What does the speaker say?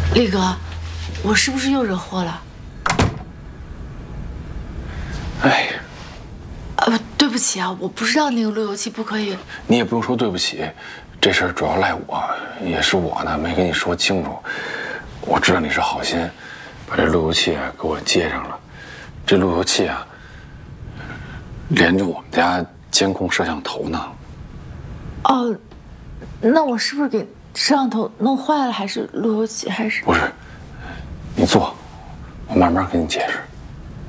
力哥，我是不是又惹祸了？ 哎， 对不起啊，我不知道那个路由器不可以。 你也不用说对不起，这事儿主要赖我，也是我呢，没跟你说清楚。我知道你是好心，把这路由器给我接上了。这路由器啊，连着我们家监控摄像头呢。 哦，那我是不是给摄像头弄坏了，还是路由器，还是？ 不是，你坐，我慢慢跟你解释。